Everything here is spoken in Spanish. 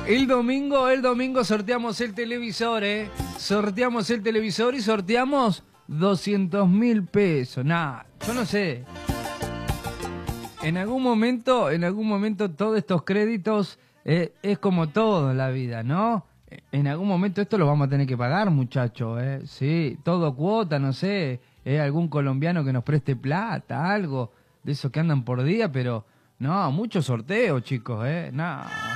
El domingo sorteamos el televisor, Sorteamos el televisor y sorteamos 200.000 pesos. Nah, yo no sé. En algún momento todos estos créditos es como todo en la vida, ¿no? En algún momento esto lo vamos a tener que pagar, muchachos, Sí, todo cuota, no sé, algún colombiano que nos preste plata, algo de esos que andan por día, pero no, muchos sorteos, chicos, No.